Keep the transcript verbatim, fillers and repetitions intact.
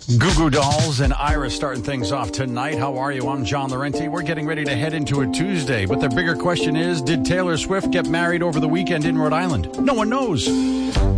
Goo Goo Dolls and Ira starting things off tonight. How are you? I'm John Laurenti. We're getting ready to head into a Tuesday, but the bigger question is, did Taylor Swift get married over the weekend in Rhode Island? No one knows.